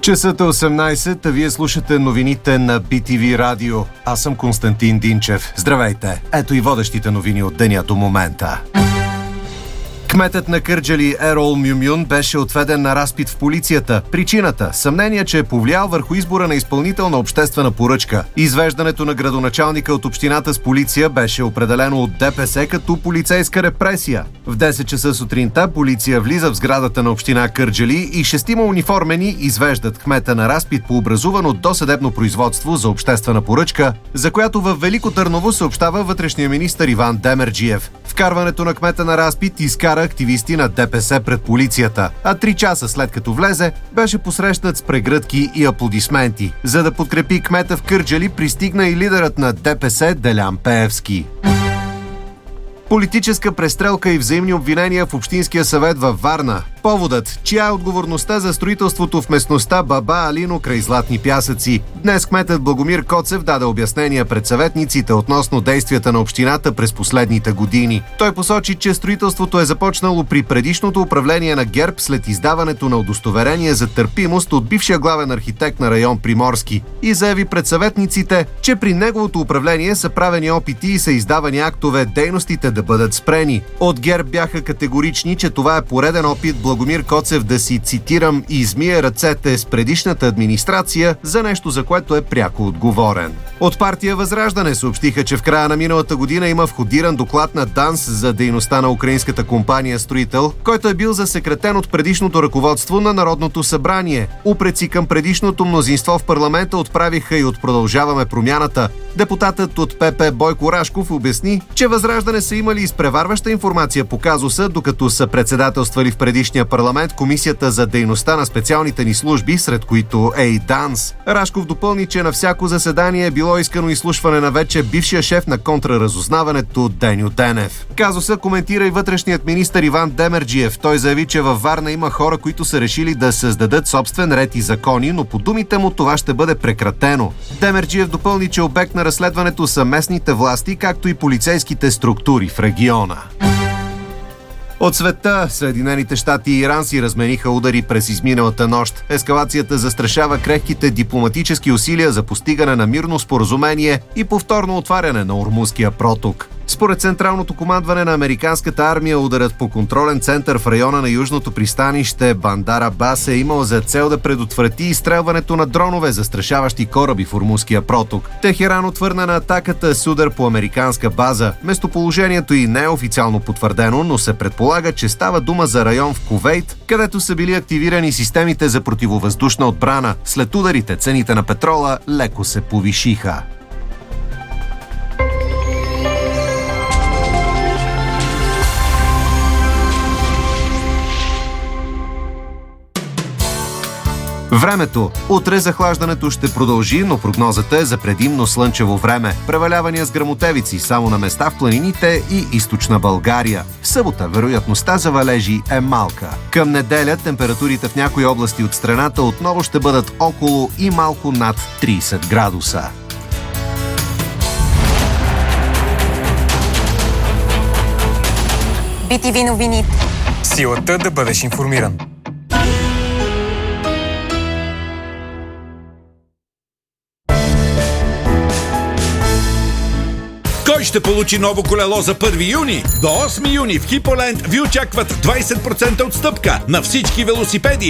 Часът е 18, а вие слушате новините на BTV Радио. Аз съм Константин Динчев. Здравейте! Ето и водещите новини от деня до момента. Кметът на Кърджали Ерол Мюмюн беше отведен на разпит в полицията. Причината – съмнение, че е повлиял върху избора на изпълнител на обществена поръчка. Извеждането на градоначалника от общината с полиция беше определено от ДПС като полицейска репресия. В 10 часа сутринта полиция влиза в сградата на община Кърджали и 6 униформени извеждат кмета на разпит по образувано досъдебно производство за обществена поръчка, за която във Велико Търново съобщава вътрешния министър Иван Демерджиев. Вкарването на кмета на разпит изкара активисти на ДПС пред полицията, а 3 часа след като влезе, беше посрещнат с прегръдки и аплодисменти. За да подкрепи кмета в Кърджали, пристигна и лидерът на ДПС Делян Пеевски. Политическа престрелка и взаимни обвинения в Общинския съвет във Варна. Поводът – чия е отговорността за строителството в местността Баба Алино край Златни пясъци. Днес кметът Благомир Коцев даде обяснения пред съветниците относно действията на общината през последните години. Той посочи, че строителството е започнало при предишното управление на ГЕРБ след издаването на удостоверение за търпимост от бившия главен архитект на район Приморски и заяви пред съветниците, че при неговото управление са правени опити и са издавани актове дейностите да бъдат спрени. От ГЕРБ бяха категорични, че това е пореден опит Благомир Коцев да си, цитирам, измие ръцете с предишната администрация за нещо, за което е пряко отговорен. От партия Възраждане съобщиха, че в края на миналата година има входиран доклад на ДАНС за дейността на украинската компания Строител, който е бил засекретен от предишното ръководство на Народното събрание. Упреци към предишното мнозинство в парламента отправиха и от Продължаваме промяната. Депутатът от ПП Бойко Рашков обясни, че Възраждане са имали изпреварваща информация по казуса, докато са председателствали в предишния парламент Комисията за дейността на специалните ни служби, сред които е и ДАНС. Рашков допълни, че на всяко заседание е било искано изслушване на вече бившия шеф на контраразузнаването Деню Денев. Казуса коментира и вътрешният министър Иван Демерджиев. Той заяви, че във Варна има хора, които са решили да създадат собствен ред и закони, но по думите му това ще бъде прекратено. Демерджиев допълни, че обект на разследването са местните власти, както и полицейските структури в региона. От света, Съединените щати и Иран си размениха удари през изминалата нощ. Ескалацията застрашава крехките дипломатически усилия за постигане на мирно споразумение и повторно отваряне на Ормузския проток. Според Централното командване на американската армия, ударът по контролен център в района на южното пристанище Бандар Абас е имал за цел да предотврати изстрелването на дронове, застрашаващи кораби в Ормузския проток. Техеран отвърна на атаката с удар по американска база. Местоположението й не е официално потвърдено, но се предполага, че става дума за район в Кувейт, където са били активирани системите за противовъздушна отбрана. След ударите цените на петрола леко се повишиха. Времето. Утре захлаждането ще продължи, но прогнозата е за предимно слънчево време. Превалявания с гръмотевици само на места в планините и източна България. В събота вероятността за валежи е малка. Към неделя температурите в някои области от страната отново ще бъдат около и малко над 30 градуса. BTV новини. Силата да бъдеш информиран. Кой ще получи ново колело за 1 юни? До 8 юни в Хиполенд ви очакват 20% отстъпка на всички велосипеди